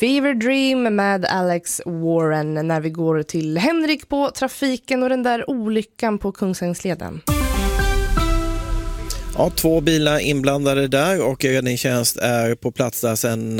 Fever Dream med Alex Warren när vi går till Henrik på trafiken och den där olyckan på Kungsängsleden. Ja, 2 bilar inblandade där och räddningstjänst är på plats där sedan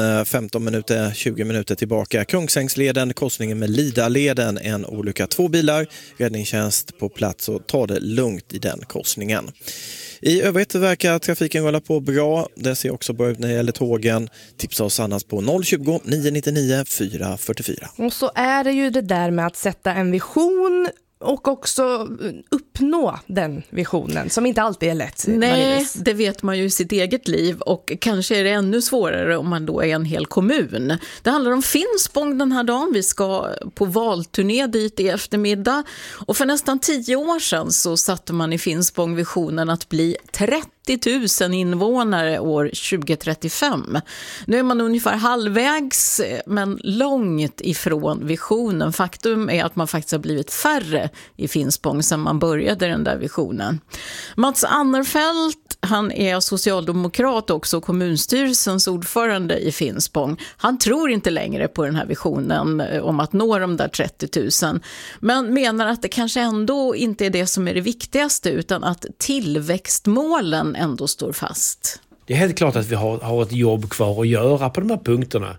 20 minuter tillbaka. Kungsängsleden, korsningen med Lidaleden, en olycka. 2 bilar, räddningstjänst på plats och tar det lugnt i den korsningen. I övrigt verkar trafiken rulla på bra. Det ser också bra ut när det gäller tågen. Tipsa oss annars på 020 999 444. Och så är det ju det där med att sätta en vision och också uppnå den visionen som inte alltid är lätt. Nej, det vet man ju i sitt eget liv och kanske är det ännu svårare om man då är en hel kommun. Det handlar om Finspång den här dagen. Vi ska på valturné dit i eftermiddag och för nästan 10 år sedan så satte man i Finspång visionen att bli 30 000 invånare år 2035. Nu är man ungefär halvvägs men långt ifrån visionen. Faktum är att man faktiskt har blivit färre i Finspång sedan man började den där visionen. Mats Annerfeldt, han är socialdemokrat också, kommunstyrelsens ordförande i Finspång. Han tror inte längre på den här visionen om att nå de där 30 000 men menar att det kanske ändå inte är det som är det viktigaste utan att tillväxtmålen ändå står fast. Det är helt klart att vi har ett jobb kvar att göra på de här punkterna.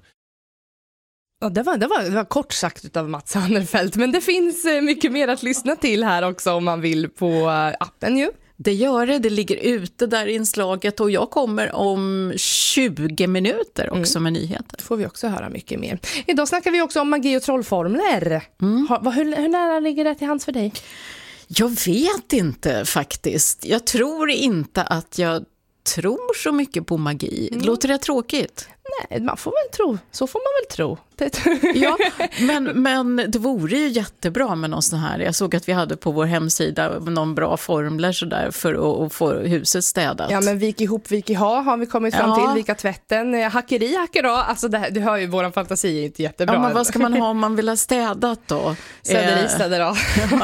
Ja, det var kort sagt av Mats Annerfeldt, men det finns mycket mer att lyssna till här också om man vill på appen ju. Det gör det ligger ute där inslaget och jag kommer om 20 minuter också med nyheter. Då får vi också höra mycket mer. Idag snackar vi också om magi och trollformler. Hur nära ligger det till hands för dig? Jag vet inte faktiskt. Jag tror inte att jag tror så mycket på magi. Låter det tråkigt? Nej, man får väl tro. Så får man väl tro. Ja, men det vore ju jättebra med någon sån här. Jag såg att vi hade på vår hemsida någon bra formler så där för att få huset städat. Ja, men vik ihop, vik ha har vi kommit fram till. Vika tvätten, hackeri, hackera. Alltså du hör ju, våran fantasi är inte jättebra. Ja, men vad ska man ha om man vill ha städat då? Söderistade då.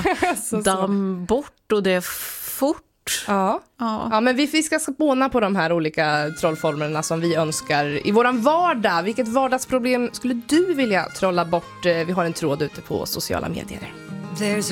Damm bort och det är fort. Ja, men vi ska spåna på de här olika trollformerna som vi önskar i våran vardag. Vilket vardagsproblem skulle du vilja trolla bort? Vi har en tråd ute på sociala medier.